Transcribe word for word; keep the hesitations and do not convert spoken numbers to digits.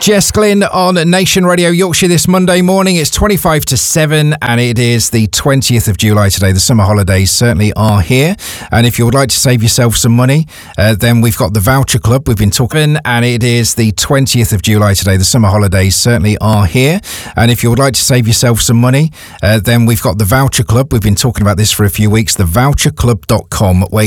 Jess Glynn on Nation Radio Yorkshire this Monday morning. It's twenty-five to seven and it is the twentieth of July today. The summer holidays certainly are here. And if you would like to save yourself some money, uh, then we've got the Voucher Club. We've been talking and it is the twentieth of July today. The summer holidays certainly are here. And if you would like to save yourself some money, uh, then we've got the Voucher Club. We've been talking about this for a few weeks. the voucher club dot com, where